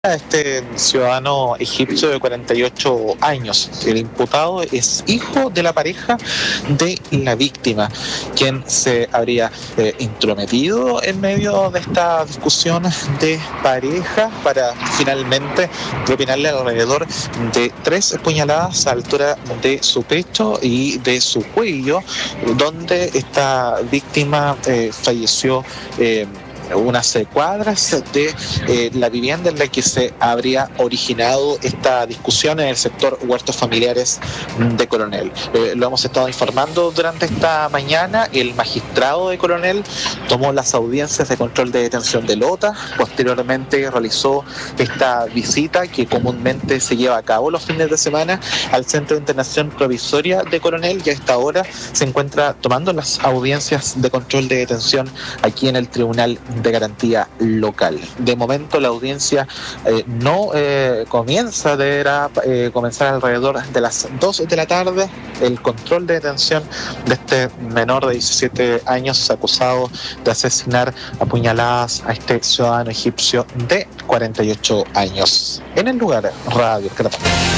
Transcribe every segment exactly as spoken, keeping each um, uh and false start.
Este ciudadano egipcio de cuarenta y ocho años. El imputado es hijo de la pareja de la víctima, quien se habría eh, intrometido en medio de esta discusión de pareja para finalmente propinarle alrededor de tres puñaladas a la altura de su pecho y de su cuello, donde esta víctima eh, falleció eh, unas cuadras de eh, la vivienda en la que se habría originado esta discusión en el sector Huertos Familiares de Coronel. Eh, lo hemos estado informando durante esta mañana. El magistrado de Coronel tomó las audiencias de control de detención de Lota, posteriormente realizó esta visita que comúnmente se lleva a cabo los fines de semana al Centro de Internación Provisoria de Coronel, y a esta hora se encuentra tomando las audiencias de control de detención aquí en el Tribunal de Garantía Local. De momento la audiencia eh, no eh, comienza, deberá eh, comenzar alrededor de las dos de la tarde. El control de detención de este menor de diecisiete años acusado de asesinar a puñaladas a este ciudadano egipcio de cuarenta y ocho años. En el lugar, Radio Caracol.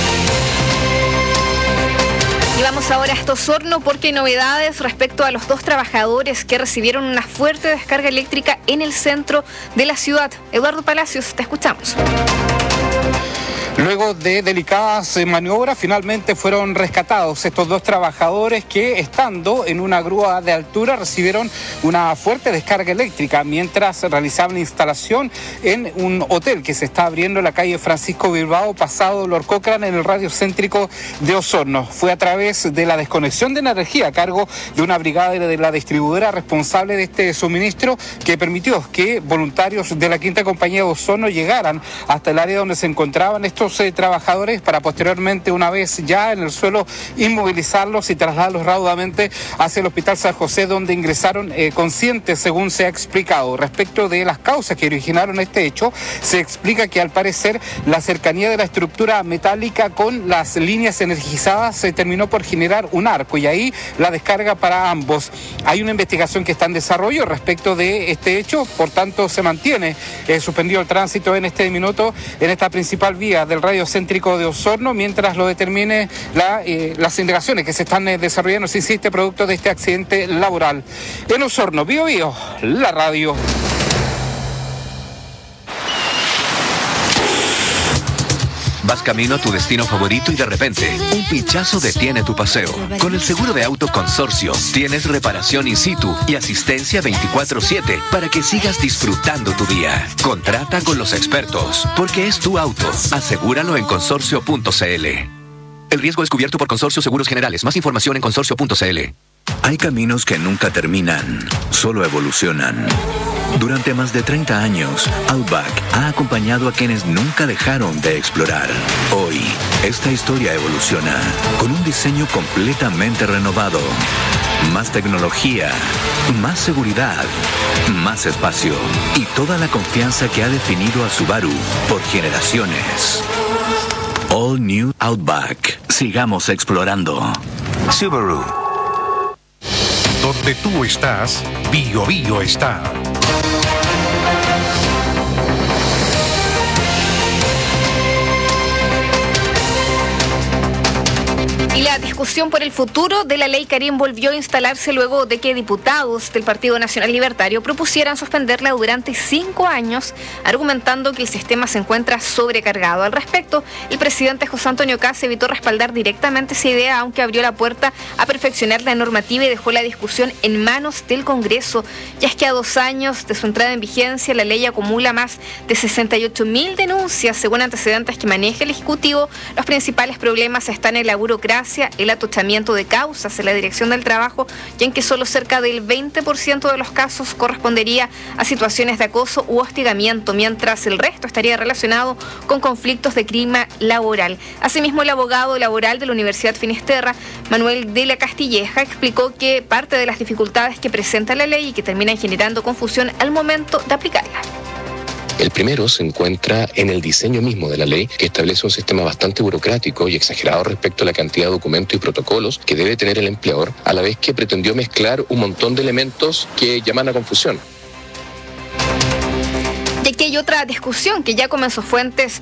Y vamos ahora a Osorno porque hay novedades respecto a los dos trabajadores que recibieron una fuerte descarga eléctrica en el centro de la ciudad. Eduardo Palacios, te escuchamos. Luego de delicadas maniobras, finalmente fueron rescatados estos dos trabajadores que, estando en una grúa de altura, recibieron una fuerte descarga eléctrica mientras realizaban instalación en un hotel que se está abriendo en la calle Francisco Bilbao, pasado Lord Cochrane, en el radio céntrico de Osorno. Fue a través de la desconexión de energía a cargo de una brigada de la distribuidora responsable de este suministro que permitió que voluntarios de la Quinta Compañía de Osorno llegaran hasta el área donde se encontraban estos trabajadores para posteriormente, una vez ya en el suelo, inmovilizarlos y trasladarlos raudamente hacia el Hospital San José, donde ingresaron eh, conscientes, según se ha explicado. Respecto de las causas que originaron este hecho, se explica que al parecer la cercanía de la estructura metálica con las líneas energizadas se terminó por generar un arco, y ahí la descarga para ambos. Hay una investigación que está en desarrollo respecto de este hecho, por tanto se mantiene eh, suspendido el tránsito en este minuto en esta principal vía del radio céntrico de Osorno, mientras lo determine la, eh, las indagaciones que se están eh, desarrollando, se insiste, producto de este accidente laboral. En Osorno, Bío Bío, la radio. Vas camino a tu destino favorito y de repente, un pinchazo detiene tu paseo. Con el seguro de auto Consorcio, tienes reparación in situ y asistencia veinticuatro siete para que sigas disfrutando tu día. Contrata con los expertos, porque es tu auto. Asegúralo en consorcio punto c l. El riesgo es cubierto por Consorcio Seguros Generales. Más información en consorcio punto c l. Hay caminos que nunca terminan, solo evolucionan. Durante más de treinta años, Outback ha acompañado a quienes nunca dejaron de explorar. Hoy, esta historia evoluciona con un diseño completamente renovado. Más tecnología, más seguridad, más espacio y toda la confianza que ha definido a Subaru por generaciones. All New Outback. Sigamos explorando. Subaru. Donde tú estás, Bío Bío está. Y la discusión por el futuro de la ley Karim volvió a instalarse luego de que diputados del Partido Nacional Libertario propusieran suspenderla durante cinco años, argumentando que el sistema se encuentra sobrecargado. Al respecto, el presidente José Antonio Kast evitó respaldar directamente esa idea, aunque abrió la puerta a perfeccionar la normativa y dejó la discusión en manos del Congreso. Ya es que a dos años de su entrada en vigencia, la ley acumula más de sesenta y ocho mil denuncias. Según antecedentes que maneja el Ejecutivo, los principales problemas están en la burocracia, el atochamiento de causas en la Dirección del Trabajo, y en que solo cerca del veinte por ciento de los casos correspondería a situaciones de acoso u hostigamiento, mientras el resto estaría relacionado con conflictos de clima laboral. Asimismo, el abogado laboral de la Universidad Finisterra, Manuel de la Castilleja, explicó que parte de las dificultades que presenta la ley y que terminan generando confusión al momento de aplicarla. El primero se encuentra en el diseño mismo de la ley, que establece un sistema bastante burocrático y exagerado respecto a la cantidad de documentos y protocolos que debe tener el empleador, a la vez que pretendió mezclar un montón de elementos que llaman a confusión. Y aquí hay otra discusión que ya comenzó fuentes